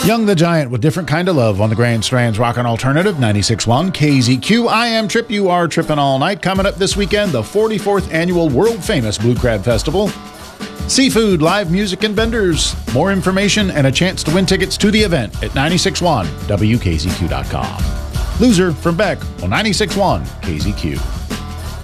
Young the Giant with Different Kind of Love on the Grand Strands Rockin' Alternative 96.1 KZQ. I am Trip. You are tripping all night. Coming up this weekend, the 44th annual world famous Blue Crab Festival. Seafood, live music, and vendors. More information and a chance to win tickets to the event at 96.1 WKZQ.com. Loser from Beck on 96.1 KZQ.